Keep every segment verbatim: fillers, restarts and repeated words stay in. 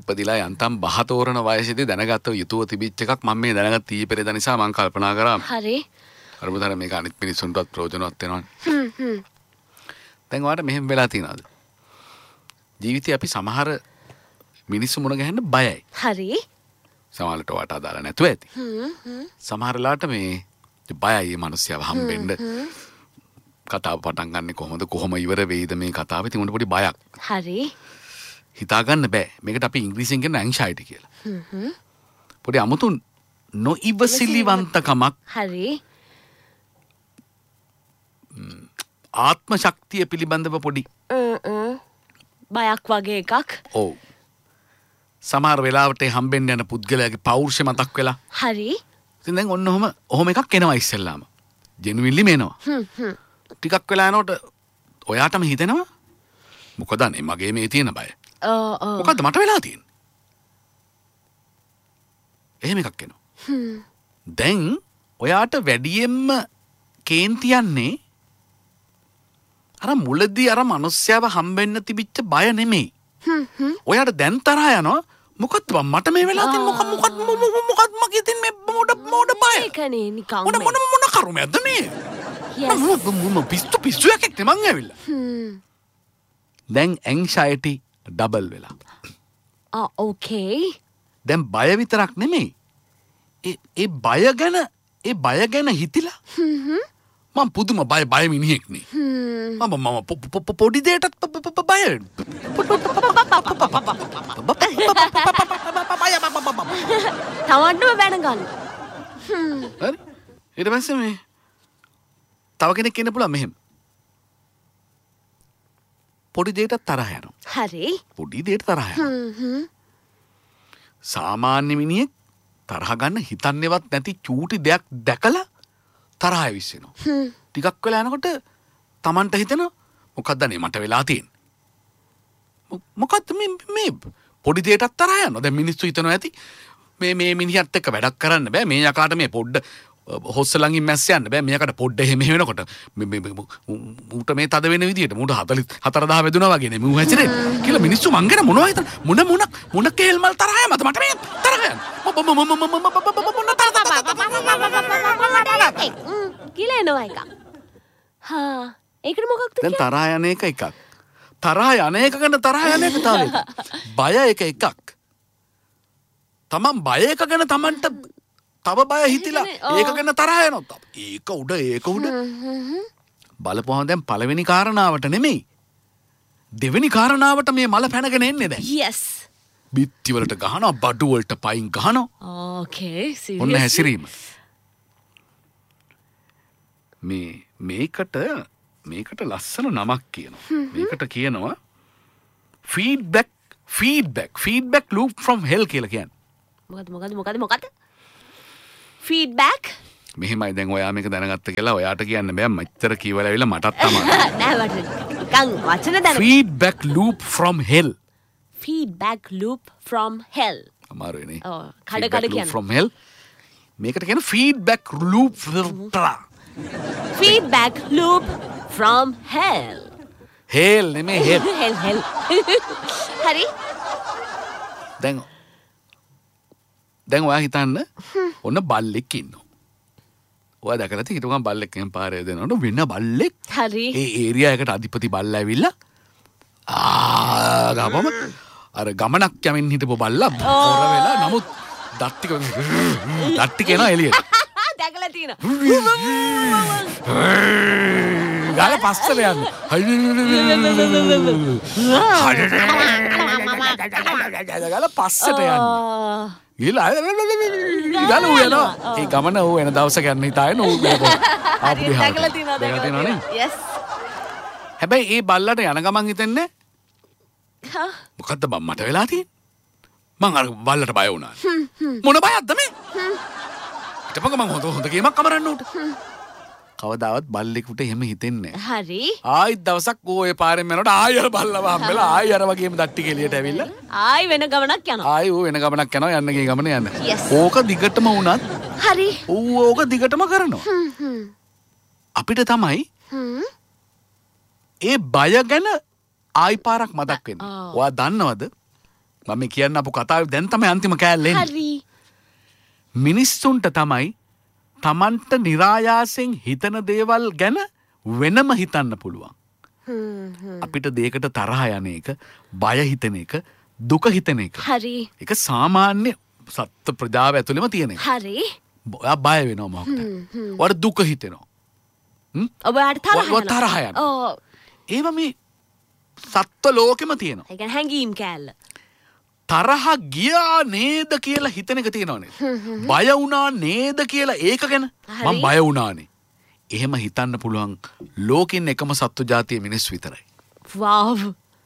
ඉපදිලා යන්තම් බහතෝරන වයසේදී දැනගත්ත යුතුව තිබිච්ච එකක් මම මේ දැනගත් ඊයේ පෙරේද නිසා මම කල්පනා කරා. හරි. අරමුදර මේක අනිත් මිනිස්සුන්ටත් ප්‍රයෝජනවත් වෙනවනේ. හ්ම් හ්ම්. දැන් ඔයාලට මෙහෙම වෙලා තියෙනවද? ජීවිතේ අපි සමහර මිනිස්සු මුණ ගැහෙන්න බයයි. හරි. සමහරට වට අදාළ නැතුව ඇති. හ්ම් හ්ම්. සමහරලාට මේ බයයි මේ මිනිස්සුව හම්බෙන්න. කතාව පටන් ගන්නෙ කොහොමද කොහොම ඉවර වෙයිද මේ කතාව. ඉතින් උන්ට පොඩි බයක්. හරි. හිතා ගන්න බෑ. මේකට අපි ඉංග්‍රීසියෙන් කියන ඇන්සයිටි කියලා. හ්ම් හ්ම්. පොඩි අමුතු නොඉවසිලිවන්තකමක්. හරි. ආත්ම ශක්තිය පිළිබඳව පොඩි බයක් වගේ එකක්. ඔව්. සමහර වෙලාවට හම්බෙන්න යන පුද්ගලයාගේ පෞරුෂය මතක් වෙලා. හරි. ඉතින් දැන් ඔන්න ඔහම ඔහොම එකක් එනවා ඉස්සෙල්ලාම. ජෙනුවින්ලි මේනවා. හ්ම් හ්ම්. ටිකක් වෙලා යනකොට ඔයාටම හිතෙනවා මොකද අනේ මගේ මේ තියෙන බය. ඔව් ඔව්. මොකද්ද මට වෙලා තියෙන්නේ? එහෙම එකක් එනවා. හ්ම්. දැන් ඔයාට වැඩියෙන්ම කේන්ති යන්නේ අර මුලදී අර මිනිස්සයව හම්බෙන්න තිබිච්ච බය නෙමෙයි. හ්ම් හ්ම්. ඔයාට දැන් තරහා යනවා මොකක්ද බං මට මේ වෙලා තියෙන්නේ මොකක් මොකක් මොකක් මගේ තියෙන මේ මොඩ මොඩ බය. ඒකනේ නිකන් මොන මොන මොන කරුමයක්ද මේ? yes. මම පිස්සු පිස්සු එකක් නෙමන් ඇවිල්ලා. හ්ම්. දැන් ඇන්සයිටි ඩබල් වෙලා. ආ ඕකේ. දැන් බය විතරක් නෙමෙයි. ඒ ඒ බය ගැන ඒ බය ගැන හිතිලා හ්ම් හ්ම්. මම පුදුම බය බය මිනිහෙක් නේ. හ්ම්. මම මම පොඩි දෙයටත් බය. තවන්නම බැන ගන්න. හ්ම්. හරි. ඊට පස්සේ මේ තව කෙනෙක් ඉන්න පුළුවන් මෙහෙම. පොඩි දෙයටත් තරහ යනවා. හරි. පොඩි දෙයට තරහ යනවා. හ්ම් හ්ම්. සාමාන්‍ය මිනිහෙක් තරහ ගන්න හිතන්නේවත් නැති චූටි දෙයක් දැකලා තරහ ඇවිස්සෙනවා. හ්ම්. ටිකක් වෙලා යනකොට Tamanට හිතෙනවා මොකක්ද නේ මට වෙලා තියෙන්නේ. මොකක්ද මේ මේ පොඩි දෙයටත් තරහ යනවා. දැන් මිනිස්සු හිතනවා ඇති මේ මේ මිනිහත් එක්ක වැඩක් කරන්න බෑ. මේ යකාට මේ පොඩ්ඩ හොස්ස ළඟින් මැස්ස යන්න බෑ. මේ යකාට පොඩ්ඩ එහෙම වෙනකොට මේ ඌට මේ තද වෙන විදියට මූට හතළිස් හතර දහස් වැදුනා වගේ නේ මූ හැසිරෙන්නේ කියලා මිනිස්සු මං ගැන මොනවා හිතන මොන මොන මොන කේල් මල් තරහ යමද මට මේ තරහ යන කියලා එනවා එකක්. හා ඒකට මොකක්ද දැන් තරහ යන එක එකක්. තරහ යන එක ගැන තරහ යන එක තව එකක්. බය එක එකක්. තමන් බය එක ගැන තමන්ට තව බය හිතිලා ඒක ගැන තරහ යනවා. ඒක උඩ ඒක උඩ බලපුවම දැන් පළවෙනි කාරණාවට නෙමෙයි දෙවෙනි කාරණාවට මේ මල පැනගෙන එන්නේ දැන්. yes. බිත්ති වලට ගහනවා බඩු වලට පයින් ගහනවා. okay seriously. ඔන්න හැසිරීම. මේ මේකට මේකට ලස්සන නමක් කියනවා. මේකට කියනවා feedback feedback feedback loop from hell කියලා කියන්නේ. මොකද මොකද මොකද මොකද? feedback මෙහෙමයි දැන් ඔයා මේක දැනගත්ත කියලා ඔයාට කියන්න බෑ මෙච්චර කියවලා ඇවිල්ලා මටත් තමයි. නෑ මට නිකන් වචන දැන. feedback loop from hell. feedback loop from hell. අමාරුනේ. ඔව් කඩ කඩ කියන්නේ. from hell. මේකට කියන feedback loop feedback loop from hell. hell නෙමෙයි hell. hell hell. හරි. දැන් දැන් ඔයා හිතන්න ඔන්න බල්ලෙක් ඉන්නවා. ඔයා දැකලා තියෙන හිටුගම් බල්ලෙක් එහෙම පාරේ දෙනකොට වෙන බල්ලෙක් හරි. ඒ ඒරියා එකට අධිපති බල්ලා ඇවිල්ලා ආ ගාපම අර ගමනක් යමින් හිටපු බල්ලා පොර වෙලා නමුත් දත් ටික දත් ටික එනවා එළියට. දැකලා තියෙනවා. ගාලා පස්සට යන්නේ. ගාලා පස්සට යන්නේ. ගිහලා ගාලා ඌ යනවා. ඒ ගමන ඌ එන දවසක යන්න හිතාගෙන ඌ ආපු දිහා. දැකලා තියෙනවා දැකලා තියෙනවා. yes. හැබැයි ඒ බල්ලට යන ගමන් හිතන්නේ හා මොකද්ද බං මට වෙලා තියෙන්නේ? මං අර බල්ලට බය වුණා. මොන බයක්ද මේ? ඊටපස්සේ මං හොඳ හොඳ ගේමක් අමරන්න උට. කවදාවත් බල්ලෙකුට එහෙම හිතෙන්නේ නැහැ. හරි. ආයිත් දවසක් ඌ ඒ පාරෙන් යනකොට ආයි අර බල්ලව හම්බෙලා ආයි අර වගේම දට්ටි කෙලියට ඇවිල්ලා ආයි වෙන ගමනක් යනවා. ආයි ඌ වෙන ගමනක් යනවා යන්න ගිය ගමන යන්න. Yes. ඕක දිගටම වුණත් හරි. ඌ ඕක දිගටම කරනවා. හ්ම් හ්ම්. අපිට තමයි හ්ම්. ඒ බය ගැන ආයි පාරක් මතක් වෙන්නේ. ඔව්. ඔයා දන්නවද මම කියන්න අපු කතාවේ දැන් තමයි අන්තිම කෑල්ල එන්නේ. හරි. මිනිස්සුන්ට තමයි තමන්ට નિરાයාසෙන් හිතන දේවල් ගැන වෙනම හිතන්න පුළුවන්. අපිට දෙයකට තරහ යන එක, බය හිතන එක, දුක හිතන එක. හරි. ඒක සාමාන්‍ය සත්ත්ව ප්‍රජාව ඇතුළෙම තියෙන එක. හරි. ඔයා බය වෙනවා මොකක්ද? ඔයාට දුක හිතෙනවා. හ්ම්? ඔබට තරහ ඔයා තරහ යනවා. ඔව්. ඒව මේ සත්ත්ව ලෝකෙම තියෙනවා. ඒ කියන්නේ හැංගීම් කෑල්ල. තරහ ගියා නේද කියලා හිතන එක තියෙනවනේ. බය වුණා නේද කියලා ඒක ගැන මම බය වුණානේ. එහෙම හිතන්න පුළුවන් ලෝකෙන් එකම සත්තු ජාතිය මිනිස්සු විතරයි. වව්.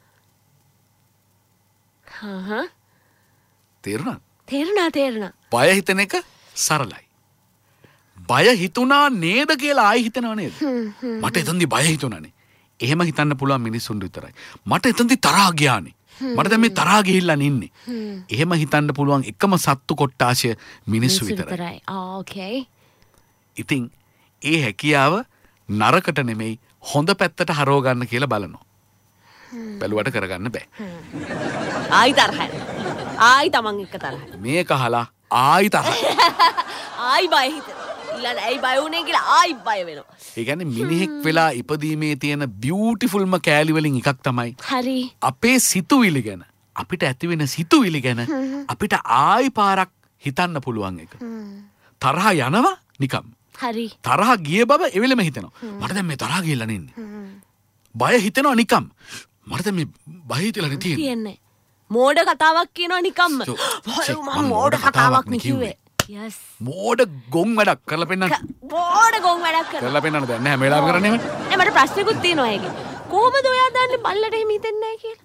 හහ. තේරුණාද? තේරුණා තේරුණා. බය හිතන එක සරලයි. බය හිතුණා නේද කියලා ආයි හිතනව නේද? මට එතනදි බය හිතුණානේ. එහෙම හිතන්න පුළුවන් මිනිස්සුන්ට විතරයි. මට එතනදි තරහා ගියානේ. මට දැන් මේ තරහා ගිහිල්ලා ඉන්නේ. එහෙම හිතන්න පුළුවන් එකම සත්තු කොට්ටාශය මිනිස්සු විතරයි. ආ ඕකේ. ඉතින් ඒ හැකියාව නරකට නෙමෙයි හොඳ පැත්තට හරව ගන්න කියලා බලනවා. බැලුවට කරගන්න බෑ. ආයි තරහයි. ආයි තමන් එක්ක තරහයි. මේක අහලා ආයි තරහයි. ආයි බය හිතෙනවා. ඊළඟ ඇයි බය වුනේ කියලා ආයි බය වෙනවා. ඒ කියන්නේ මිනිහෙක් වෙලා ඉපදීමේ තියෙන බියුටිෆුල්ම කෑලි වලින් එකක් තමයි හරි. අපේ සිතුවිලි ගැන අපිට ඇති වෙන සිතුවිලි ගැන අපිට ආයි පාරක් හිතන්න පුළුවන් එක. තරහ යනවා නිකම්. හරි. තරහ ගිය බව එවෙලෙම හිතෙනවා. මට දැන් මේ තරහ ගිහලා ඉන්නේ. බය හිතෙනවා නිකම්. මට දැන් මේ බය හිතලා නේ තියෙන්නේ. තියන්නේ. මෝඩ කතාවක් කියනවා නිකම්ම. මම මෝඩ කතාවක් නේ කිව්වේ. yes. මෝඩ ගොන් වැඩක් කරලා පෙන්නන්න. මෝඩ ගොන් වැඩක් කරලා. කරලා පෙන්නන්න දැන් නෑ හැම වෙලාවෙම කරන්නේ එහෙම. නෑ මට ප්‍රශ්නකුත් තියෙනවා ඒකේ. කොහොමද ඔයා දන්නේ බල්ලට එහෙම හිතෙන්නේ නැහැ කියලා?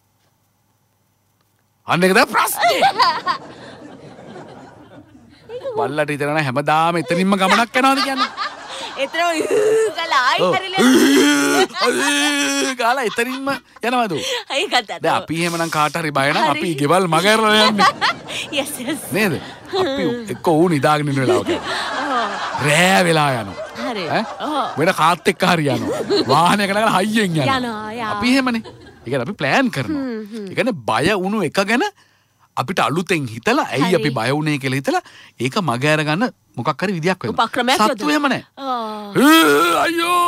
අන්න ඒක තමයි ප්‍රශ්නේ. බල්ලට හිතනවා නම් හැමදාම එතනින්ම ගමනක් යනවාද කියන්නේ? එතන ගලා ආයි හැරිලා. ගාලා එතනින්ම යනවද? ඒකත් ඇත්ත. දැන් අපි එහෙමනම් කාට හරි බය නම් අපි ගෙවල් මගහැරලා යන්නේ. yes yes. නේද? අපි එක්ක ඌ නිදාගෙන ඉන්න වෙලාවක. රෑ වෙලා යනවා. හරි. වෙන කාත් එක්ක හරි යනවා. වාහනයක නගලා හයියෙන් යනවා. යනවා යා. අපි එහෙමනේ. ඒ කියන්නේ අපි ප්ලෑන් කරනවා. ඒ කියන්නේ බය වුණු එක ගැන අපිට අලුතෙන් හිතලා ඇයි අපි බය වුණේ කියලා හිතලා ඒක මග අර ගන්න මොකක් හරි විදියක් වෙනවා. උපක්‍රමයක් යොදනවා. සත්තු එහෙම නැහැ. අයියෝ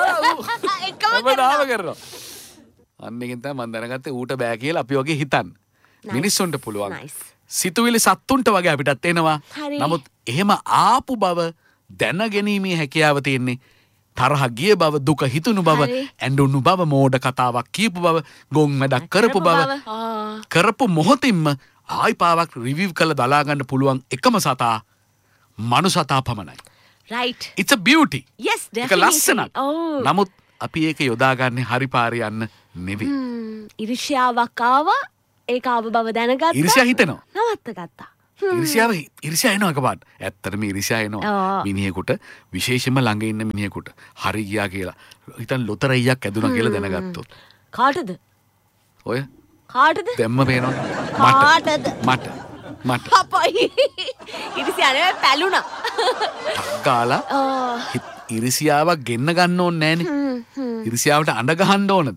එකම කරනවා. අන්න එකෙන් තමයි මම දැනගත්තේ ඌට බෑ කියලා අපි වගේ හිතන්න. මිනිස්සුන්ට පුළුවන්. සිතුවිලි සත්තුන්ට වගේ අපිටත් එනවා. නමුත් එහෙම ආපු බව දැනගැනීමේ හැකියාව තියෙන්නේ තරහ ගිය බව, දුක හිතුණු බව, ඇඬුණු බව, මෝඩ කතාවක් කියපු බව, ගොන් වැඩක් කරපු බව, කරපු මොහොතින්ම ආයි පාවක් රිවිව් කරලා දලා ගන්න පුළුවන් එකම සතා මනුසතා පමණයි. right. It's a beauty. yes ඒක definitely. ලස්සනක්. නමුත් අපි ඒක යොදාගන්නේ හරි පාරේ යන්න නෙවෙයි. ඉරිෂ්‍යාවක් ආවා ඒක ආව බව දැනගත්තා. ඉරිෂ්‍යා හිතෙනවා. නවත්ත ගත්තා. ඉරිෂ්‍යාව ඉරිෂ්‍යා එනවා එකපාරට. ඇත්තටම ඉරිෂ්‍යා එනවා. මිනිහෙකුට විශේෂයෙන්ම ළඟ ඉන්න මිනිහෙකුට හරි ගියා කියලා. හිතන් ලොතරැයියක් ඇදුණා කියලා දැනගත්තොත්. කාටද? ඔය කාටද? දැම්ම පේනවා. කාටද? මට. මට. අපයි. ඉරිෂ්‍යා නේ පැලුණා. ගාලා ඉරිසියාවක් ගෙන්න ගන්න ඕනේ නෑනේ. ඉරිසියාවට අඬ ගහන්න ඕනද?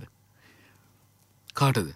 කාටද?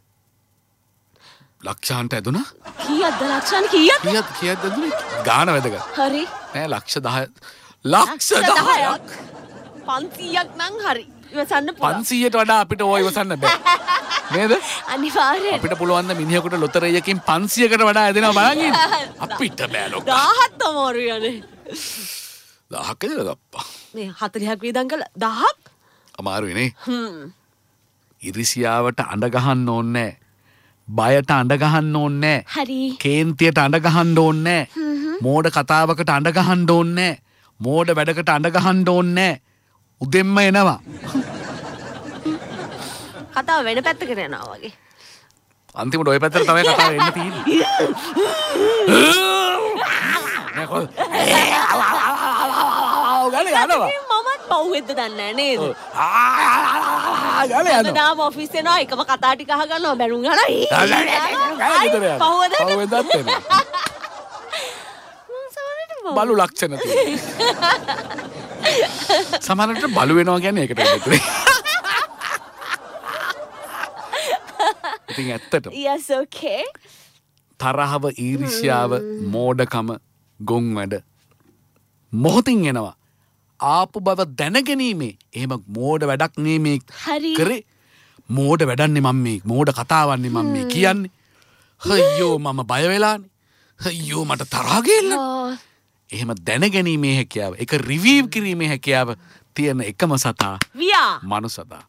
ලක්ෂාන්ට ඇදුණා? කීයක්ද ලක්ෂාන් කීයක්ද? කීයක් කීයක්ද ඇදුනේ? ගාන වැදගත්. හරි. නෑ ලක්ෂ දහය ලක්ෂ දහයක් පන්සීයක් නම් හරි. ඉවසන්න පුළුවන්. පන්සීයට වඩා අපිට ඕවා ඉවසන්න බෑ. නේද? අනිවාර්යෙන්. අපිට පුළුවන් ද මිනිහෙකුට ලොතරැයකින් පන්සීයකට වඩා ඇදෙනවා බලන් ඉන්න. අපිට බෑ ලොක්කා. දහයක් තමයි යන්නේ. දහයක්ද ගප්පා. මේ හතළිහක් වේදන් කළා දහයක්? අමාරුයි නේ. හ්ම්. ඉරිසියාවට අඬ ගහන්න ඕනේ නෑ. බයට අඬ ගහන්න ඕනේ නෑ. හරි. කේන්තියට අඬ ගහන්න ඕනේ නෑ. මෝඩ කතාවකට අඬ ගහන්න ඕනේ නෑ. මෝඩ වැඩකට අඬ ගහන්න ඕනේ නෑ. උදෙන්ම එනවා. කතාව වෙන පැත්තකට යනවා වගේ. අන්තිමට ওই පැත්තට තමයි කතාව එන්න තියෙන්නේ. ගාලේ යනවා. මමත් පව්වෙද්ද දන්නේ නේද? ගාලේ යනවා. නාම ඔෆිස් එනවා එකම කතා ටික අහගන්නවා බැනුම් අහනවා. පව්වද? පව්වෙද්දත් එනවා. බලු ලක්ෂණ තියෙනවා. සමහරවිට බලු වෙනවා කියන්නේ ඒකට විතරයි. ඉතින් ඇත්තටම yes okay තරහව ඊර්ෂ්‍යාව මෝඩකම ගොන් වැඩ මොහොතින් එනවා ආපු බව දැනගැනීමේ එහෙම මෝඩ වැඩක් නේ මේ හරි කරේ මෝඩ වැඩන්නේ මම මේ මෝඩ කතාවන්නේ මම මේ කියන්නේ අයියෝ මම බය වෙලානේ අයියෝ මට තරහ ගිල්ල එහෙම දැනගැනීමේ හැකියාව ඒක රිවීව් කිරීමේ හැකියාව තියෙන එකම සතා we are මනුසතා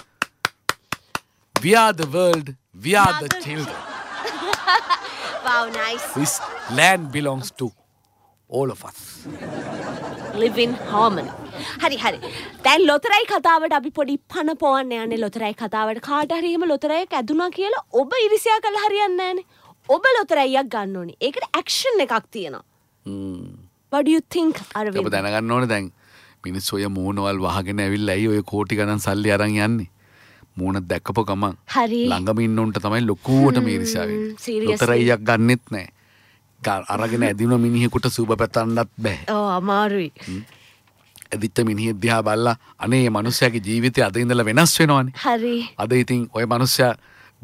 we are the world we are the children wow nice this land belongs to all of us live in harmony හරි හරි දැන් ලොතරැයි කතාවට අපි පොඩි පණ පොවන්න යන්නේ ලොතරැයි කතාවට කාට හරි එහෙම ලොතරැයියක් ඇදුනා කියලා ඔබ ඉරිසියා කළා හරියන්නේ නැහනේ ඔබ ලොතරැයියක් ගන්න ඕනේ ඒකට ඇක්ෂන් එකක් තියෙනවා හ්ම් what do you think Aravinda ඔබ දැනගන්න ඕනේ දැන් මිනිස්සු ඔය මූණවල් වහගෙන ඇවිල්ලා ඇයි ඔය කෝටි ගණන් සල්ලි අරන් යන්නේ මූණ දැක්කපො ගමන් හරි ළඟම ඉන්න උන්ට තමයි ලොකුවට මේරිසා වෙන්නේ ලොතරැයියක් ගන්නෙත් නැහැ අරගෙන ඇදින මිනිහෙකුට සුබ පැතන්නත් බෑ ඔව් අමාරුයි ඇදිච්ච මිනිහෙක් දිහා බලලා අනේ මේ මිනිස්යාගේ ජීවිතය අද ඉඳලා වෙනස් වෙනවනේ හරි අද ඉතින් ඔය මිනිස්යා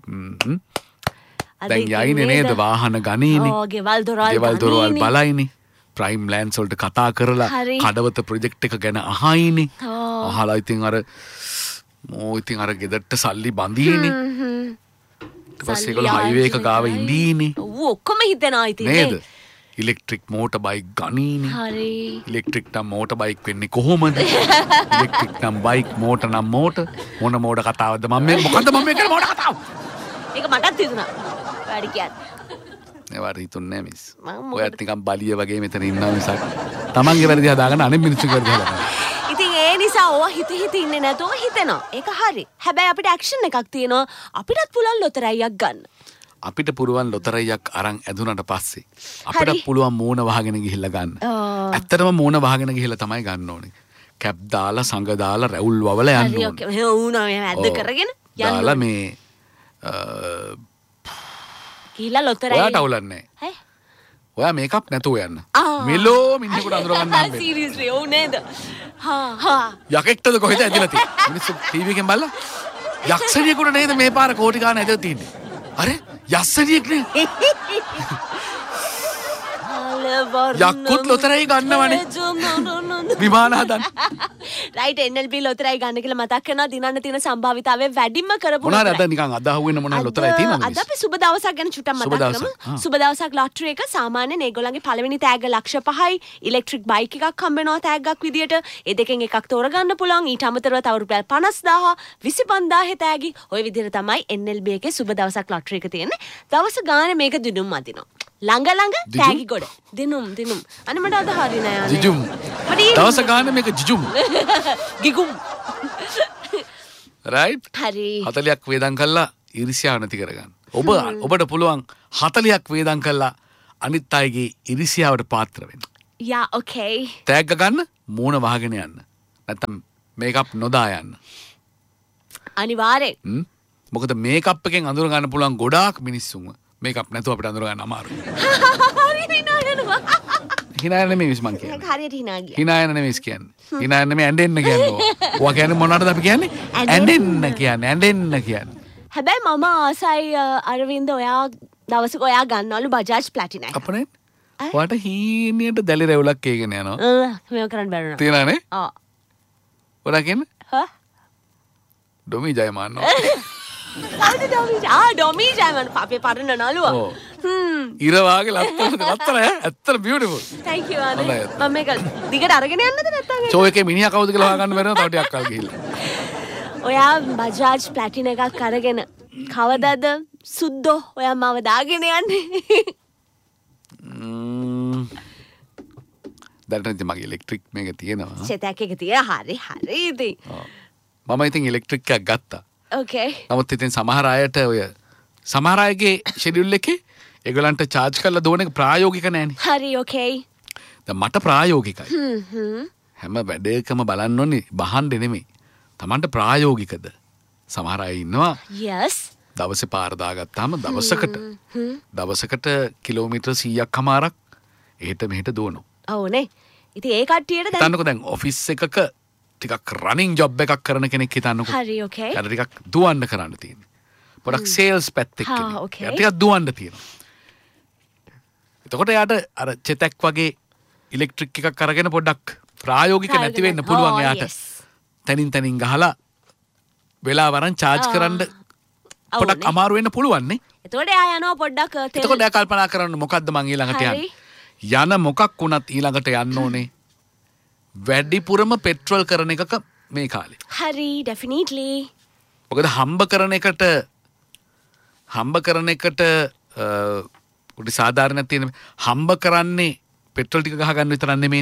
දැන් යයිනේ නේද වාහන ගනීනේ ඔව් ගෙවල් දොරවල් ගෙවල් දොරවල් බලයිනේ ප්‍රයිම් ලෑන්ඩ්ස් වලට කතා කරලා කඩවත ප්‍රොජෙක්ට් එක ගැන අහයිනේ අහලා ඉතින් අර මෝ ඉතින් අර ගෙදරට සල්ලි බඳීනේ ඊට පස්සේ ඒගොල්ලෝ හයිවේ එක ගාව ඉඳීනේ ඔව් ඔක්කොම හිතනවා ඉතින් නේද ඉලෙක්ට්‍රික් මෝටර් බයික් ගනීනේ හරි ඉලෙක්ට්‍රික් නම් මෝටර් බයික් වෙන්නේ කොහොමද ඉලෙක්ට්‍රික් නම් බයික් මෝටර් නම් මෝටර් මොන මෝඩ කතාවක්ද මම මේ මොකද්ද මම මේ කියන මෝඩ කතාව ඒක මටත් හිතුණා වැඩි කියන්නේ ඒවට හිතුන්නේ නැහැ මිස් ඔයත් නිකන් බලිය වගේ මෙතන ඉන්නවා මිසක් තමන්ගේ වැරදි හදාගන්න අනෙක් මිනිස්සුගේ වැරදි හදාගන්න ඉතින් ඒ නිසා ඕවා හිත හිත ඉන්නේ නැතුව හිතෙනවා ඒක හරි හැබැයි අපිට ඇක්ෂන් එකක් තියෙනවා අපිටත් පුළුවන් ලොතරැයියක් ගන්න අපිට පුළුවන් ලොතරැයියක් අරන් ඇදුනට පස්සේ අපිට පුළුවන් මූණ වහගෙන ගිහිල්ලා ගන්න ඇත්තටම මූණ වහගෙන ගිහිල්ලා තමයි ගන්න ඕනේ කැප් දාලා සංග දාලා රැවුල් වවල යන්න ඕනේ හරි ඔකේ වුණා මේ ඇද්ද කරගෙන යන්න දාලා මේ ගිහිල්ලා ලොතරැයි ඔයාට අවුලන්නේ ඈ ඔයා මේකප් නැතුව යන්න මෙලෝ මිනිහෙකුට අඳුර ගන්න හම්බෙන්නේ සීරියස්ලි ඔව් නේද හා හා යකෙක්ටද කොහෙද ඇදලා තියෙන්නේ මිනිස්සු ටීවී එකෙන් බලලා යක්ෂණියෙකුට නේද මේ පාර කෝටි ගාන ඇදලා තියෙන්නේ අර යක්ෂණියෙක් නේ යක්කුත් ලොතරැයි ගන්නවනේ විමාන හදන්න රයිට් එන් එල් බී ලොතරැයි ගන්න කියලා මතක් කරනවා දිනන්න තියෙන සම්භාවිතාවය වැඩිම කරපු මොනවාද අද නිකන් අදහුවෙන්න මොනවා ලොතරැයි තියෙනවද අද අපි සුබ දවසක් ගැන චුට්ටක් මතක් කරමු සුබ දවසක් ලොටරි එක සාමාන්‍යයෙන් ඒගොල්ලන්ගේ පළවෙනි තෑග්ග ලක්ෂ පහයි ඉලෙක්ට්‍රික් බයික් එකක් හම්බ වෙනවා තෑග්ගක් විදියට ඒ දෙකෙන් එකක් තෝරගන්න පුළුවන් ඊට අමතරව තව රුපියල් පනස් දාහ විසිපන්දාහ තෑගි ඔය විදියට තමයි එන් එල් බී එකේ සුබ දවසක් ලොටරි එක තියෙන්නේ දවස ගානේ මේක දිනුම් අදිනවා ළඟ ළඟ තෑගි ගොඩ දිනුම් දිනුම් අනේ මට අද හරි නෑ අනේ ජිජුම් දවස ගානේ මේක ජිජුම් ගිගුම් රයිට් හරි හතලියක් වේදම් කළා ඉරිසියාව නැති කරගන්න ඔබ ඔබට පුළුවන් හතලියක් වේදම් කළා අනිත් අයගේ ඉරිසියාවට පාත්‍ර වෙන්න යා ඕකේ තෑග්ග ගන්න මූණ වහගෙන යන්න නැත්තම් මේකප් නොදා යන්න අනිවාර්යෙන් මොකද මේකප් එකෙන් අඳුර ගන්න පුළුවන් ගොඩාක් මිනිස්සුන්ව මේකප් නැතුව අපිට අඳුර ගන්න අමාරුයි. හරි hina යනවා. hina නෙමෙයි මිස් මං කියන්නේ. ඒක හරියට hina ගියා. hina යන නෙමෙයි කියන්නේ. hina නෙමෙයි ඇඬෙන්න කියන්නේ. ඔවා කියන්නේ මොනවටද අපි කියන්නේ? ඇඬෙන්න කියන්නේ. ඇඬෙන්න කියන්නේ. හැබැයි මම ආසයි අරවින්ද ඔයා දවසක ඔයා ගන්නවලු බජාජ් ප්ලැටිනම්. අපනේ. ඔයාට හීනියට දැලි රැවුලක් ඒගෙන යනවා. අ මේක කරන්න බැරුණා. තියනනේ? ආ. ඔයා කියන්නේ? හා? ඩොමි ජයමාන්න. ආද ඩොමි ආ ඩොමි ජයමාන්න අපේ පරණ නළුවා. හ්ම්. ඉර වාගේ ලස්සන ලස්සන ඈ. ඇත්තට බියුටිෆුල්. thank you ආද. මම මේක දිගට අරගෙන යන්නද නැත්නම්? ෂෝ එකේ මිනිහා කවුද කියලා හොයාගන්න බැරිව තව ටිකක් කල් ගිහිල්ලා. ඔයා බජාජ් ප්ලැටිනම් එකක් අරගෙන කවදද සුද්දෝ ඔයා මාව දාගෙන යන්නේ? දැනට මගේ ඉලෙක්ට්‍රික් මේක තියෙනවා. සෙතක් එක තිය හරි හරි ඉතින්. මම ඉතින් ඉලෙක්ට්‍රික් එකක් ගත්තා. ඕකේ. නමුත් ඉතින් සමහර අයට ඔය සමහර අයගේ ෂෙඩියුල් එකේ ඒගොල්ලන්ට charge කරලා දුවන එක ප්‍රායෝගික නෑනේ. හරි ඕකේ. දැන් මට ප්‍රායෝගිකයි. හ්ම් හ්ම්. හැම වැඩේකම බලන්න ඕනේ බහන්න නෙමෙයි. Tamanට ප්‍රායෝගිකද? සමහර අය ඉන්නවා. yes. දවසේ පාර දාගත්තාම දවසකට දවසකට කිලෝමීටර් සීයක් කමාරක් එහෙට මෙහෙට දුවනවා. ඔව්නේ. ඉතින් ඒ කට්ටියට දැන් හිතන්නකෝ දැන් ඔෆිස් එකක ටිකක් රනින් ජොබ් එකක් කරන කෙනෙක් හිතන්නකෝ. හරි ඕකේ. අර ටිකක් දුවන්න කරන්න තියෙන්නේ. පොඩක් සේල්ස් පැත්තෙක් හා, කෙනෙක්. okay. එයාට ටිකක් දුවන්න තියෙනවා. එතකොට එයාට අර චෙතක් වගේ ඉලෙක්ට්‍රික් එකක් අරගෙන පොඩ්ඩක් ප්‍රායෝගික නැති වෙන්න පුළුවන් Oh, එයාට. yes. තනින් තනින් ගහලා වෙලා වරන් charge කරන්න පොඩක් අමාරු වෙන්න පුළුවන් නේ. එතකොට එයා යනවා පොඩ්ඩක් තෙල් එතකොට එයා කල්පනා කරන්න මොකද්ද මං ඊළඟට යන්නේ. යන මොකක් වුණත් ඊළඟට යන්න ඕනේ. වැඩිපුරම පෙට්‍රල් කරන එකක මේ කාලේ. හරි ඩෙෆිනිට්ලි. මොකද හම්බ කරන එකට හම්බ කරන එකට උඩි සාධාරණයක් තියෙන හම්බ කරන්නේ පෙට්‍රල් ටික ගහ ගන්න විතරක් නෙමෙයි.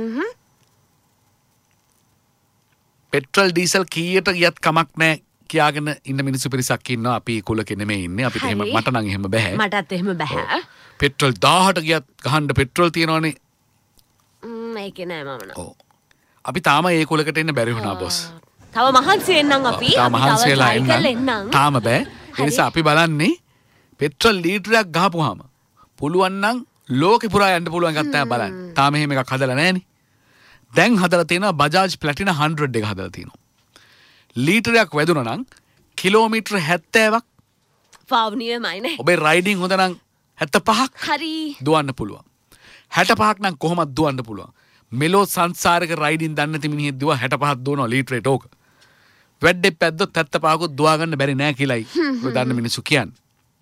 පෙට්‍රල් ඩීසල් කීයට ගියත් කමක් නැහැ කියාගෙන ඉන්න මිනිස්සු පිරිසක් ඉන්නවා. අපි කුලක නෙමෙයි ඉන්නේ. අපිට එහෙම මට නම් එහෙම බෑ. මටත් එහෙම බෑ. පෙට්‍රල් දහයට ගියත් ගහන්න පෙට්‍රල් තියනවනේ. ම් ඒකේ නෑ මම නම්. ඔව්. අපි තාම ඒ කුලකට එන්න බැරි වුණා බොස්. තව මහන්සි වෙන්නම් අපි. තාම මහන්සි වෙලා එන්න. එන්නම්. තාම බෑ. ඒ නිසා අපි බලන්නේ පෙට්‍රල් ලීටරයක් ගහපුවාම පුළුවන් නම් ලෝකෙ පුරා යන්න පුළුවන් එකක් තමයි බලන්න. තාම එහෙම එකක් හදලා නැහනේ. දැන් හදලා තියෙනවා බජාජ් ප්ලැටිනා හන්ඩ්‍රඩ් එක හදලා තියෙනවා. ලීටරයක් වැදුනා නම් කිලෝමීටර් හැත්තෑවක් වාව් නියමයිනේ. ඔබේ රයිඩින් හොඳ නම් හැත්තෑපහක් හරි. දුවන්න පුළුවන්. හැටපහක් නම් කොහොමද දුවන්න පුළුවන්. මෙලෝ සංසාරක රයිඩින් දන්නේ නැති මිනිහෙක් දුව හැටපහක් දුවනවා ලීටරේට ඕක. වැඩේ පැද්දොත් හැත්තෑපහකුත් දුවා ගන්න බැරි නෑ කියලායි ඔය දන්න මිනිස්සු කියන්නේ.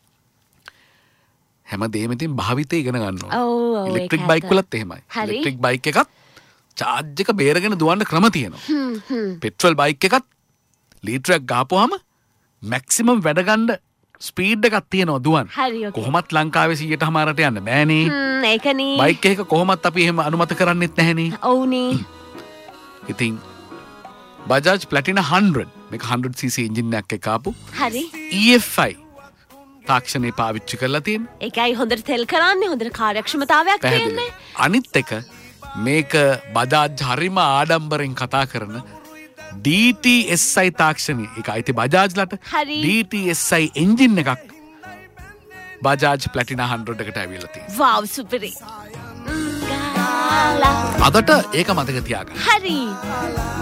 හැමදේම ඉතින් භාවිතේ ඉගෙන ගන්න ඕනේ. ඔව් ඔව්. ඉලෙක්ට්‍රික් බයික් වලත් එහෙමයි. ඉලෙක්ට්‍රික් බයික් එකත් චාර්ජ් එක බේරගෙන දුවන්න ක්‍රම තියෙනවා. පෙට්‍රල් බයික් එකත් ලීටරයක් ගාපුවාම මැක්සිමම් වැඩ ගන්න ස්පීඩ් එකක් තියෙනවා දුවන්න. හරි ඔකේ. කොහොමත් ලංකාවේ සීයට හමාරට යන්න බෑනේ. හ්ම් ඒකනේ. බයික් එක කොහොමත් අපි එහෙම අනුමත කරන්නෙත් නැහැනේ. ඔව්නේ. ඉතින් බජාජ් ප්ලැටිනා හන්ඩ්‍රඩ් මේක හන්ඩ්‍රඩ් සීසී එන්ජින් එකක් එක්ක ආපු හරි. E F I තාක්ෂණය පාවිච්චි කරලා තියෙන. ඒකයි හොඳට තෙල් කරන්නේ හොඳට කාර්යක්ෂමතාවයක් තියෙන්නේ. අනිත් එක මේක බජාජ් හරිම ආඩම්බරෙන් කතා කරන D T S I තාක්ෂණය. ඒක අයිති බජාජ්ලට. හරි. D T S I engine එකක් බජාජ් ප්ලැටිනා හන්ඩ්‍රඩ් එකට ඇවිල්ලා තියෙනවා. වාව් සුපිරි. අදට ඒක මතක තියාගන්න. හරි.